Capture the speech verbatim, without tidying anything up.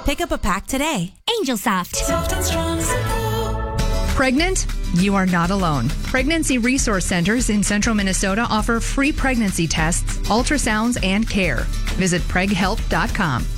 Pick up a pack today. Angel Soft. Soft and strong, simple. Pregnant? You are not alone. Pregnancy resource centers in central Minnesota offer free pregnancy tests, ultrasounds, and care. Visit preg help dot com.